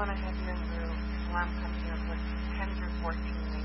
want to have you in group. Mom comes here for 10 through 14